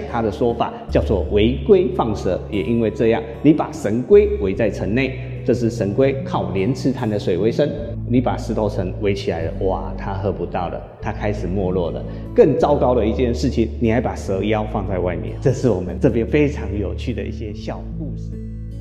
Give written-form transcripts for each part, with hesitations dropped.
他的说法叫做围龟放蛇，也因为这样，你把神龟围在城内，这只神龟靠莲池潭的水为生，你把石头城围起来了，哇，它喝不到了，它开始没落了。更糟糕的一件事情，你还把蛇妖放在外面，这是我们这边非常有趣的一些小故事。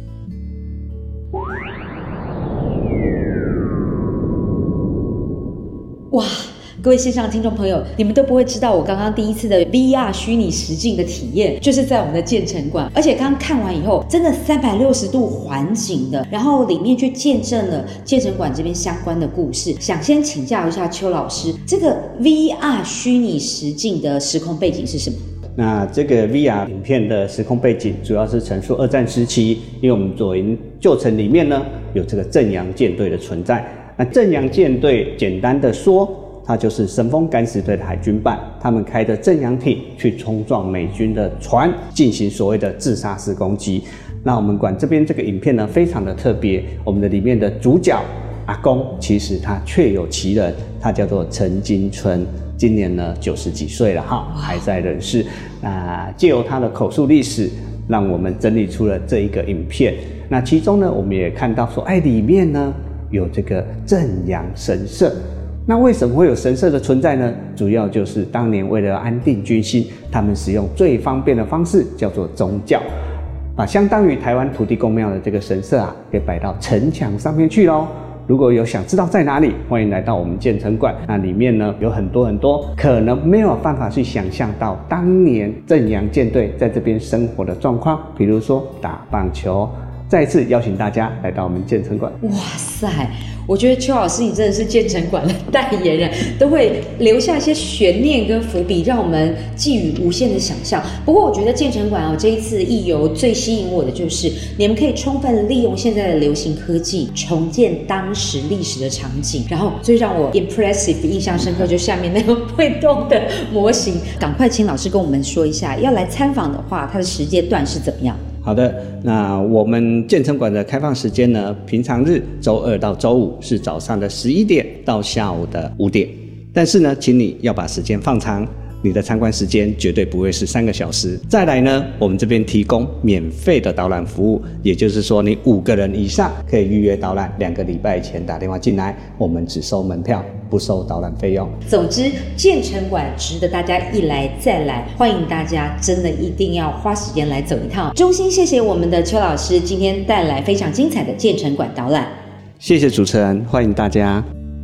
哇，各位线上听众朋友，你们都不会知道我刚刚第一次的 VR 虚拟实境的体验，就是在我们的建成馆，而且刚刚看完以后，真的360度环景的，然后里面去见证了建成馆这边相关的故事。想先请教一下邱老师，这个 VR 虚拟实境的时空背景是什么？ 那这个 VR 影片的时空背景主要是陈述二战时期，因为我们左营旧城里面呢有这个正洋舰队的存在。那正洋舰队简单的说，它就是神风敢死队的海军办，他们开着正洋艇去冲撞美军的船，进行所谓的自杀式攻击。那我们馆这边这个影片呢非常的特别，我们的里面的主角阿公其实他确有其人，他叫做陈金春，今年呢90几岁了哈，还在人世。那借由他的口述历史，让我们整理出了这一个影片。那其中呢，我们也看到说，里面呢有这个正阳神社。那为什么会有神社的存在呢？主要就是当年为了安定军心，他们使用最方便的方式，叫做宗教，把相当于台湾土地公庙的这个神社给摆到城墙上面去咯。如果有想知道在哪里，欢迎来到我们建成馆。那里面呢有很多可能没有办法去想象到当年正阳舰队在这边生活的状况，比如说打棒球。再次邀请大家来到我们建成馆。 哇塞，我觉得邱老师你真的是建成馆的代言人，都会留下一些悬念跟伏笔，让我们寄予无限的想象。不过我觉得建成馆这一次一游最吸引我的就是你们可以充分利用现在的流行科技，重建当时历史的场景。然后最让我 impressive 印象深刻就下面那个会动的模型，赶快请老师跟我们说一下，要来参访的话，它的时间段是怎么样？ 好的，那我们建成馆的开放时间呢，平常日周2到周5是早上的11点到下午的5点，但是呢，请你要把时间放长，你的参观时间绝对不会是3个小时。再来呢，我们这边提供免费的导览服务，也就是说你5个人以上可以预约导览，2个礼拜前打电话进来，我们只收门票，不收导览费用。 总之，建成馆值得大家一来再来，欢迎大家真的一定要花时间来走一趟。衷心谢谢我们的邱老师今天带来非常精彩的建成馆导览。 谢谢主持人，欢迎大家。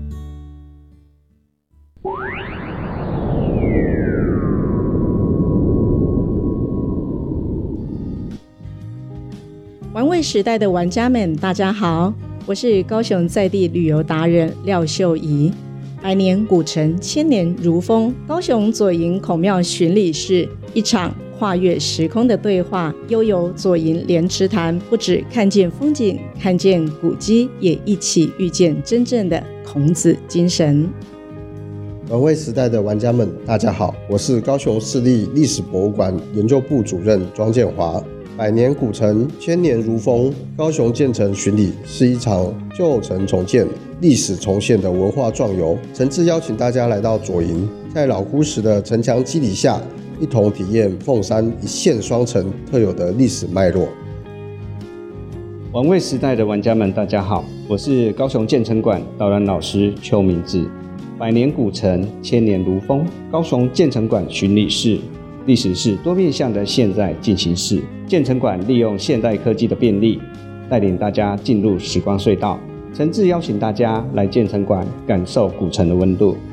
玩味时代的玩家们，大家好，我是高雄在地旅游达人廖秀仪。百年古城，千年如风，高雄左营孔庙巡礼是一场跨越时空的对话。悠游左营莲池潭，不只看见风景，看见古迹，也一起遇见真正的孔子精神。 玩味时代的玩家们，大家好，我是高雄市立历史博物馆研究部主任庄建华。百年古城，千年如风，高雄建成巡礼是一场旧城重建、历史重现的文化壮游。诚挚邀请大家来到左营，在老古石的城墙基底下，一同体验凤山一线双城特有的历史脉络。 玩味时代的玩家们，大家好，我是高雄建成馆导览老师邱明志。百年古城，千年如风，高雄建成馆巡礼式。历史是多面向的现在进行式，建成馆利用现代科技的便利，带领大家进入时光隧道，诚挚邀请大家来建成馆感受古城的温度。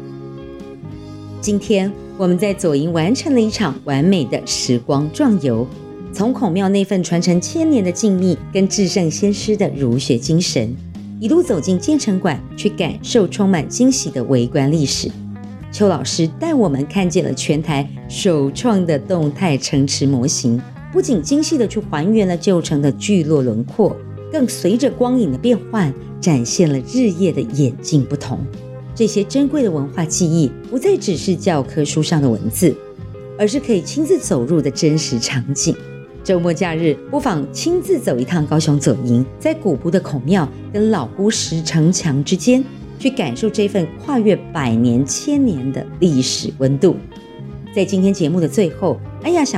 今天我们在左营完成了一场完美的时光壮游，从孔庙那份传承千年的静谧跟至圣先师的儒学精神，一路走进建成馆，去感受充满惊喜的微观历史。邱老师带我们看见了全台首创的动态城池模型，不仅精细地去还原了旧城的聚落轮廓，更随着光影的变换，展现了日夜的演进不同。这些珍贵的文化记忆，不再只是教科书上的文字，而是可以亲自走入的真实场景。周末假日，不妨亲自走一趟高雄左营，在古朴的孔庙跟老古石城墙之间，去感受这份跨越百年千年的历史温度。在今天节目的最后，安雅想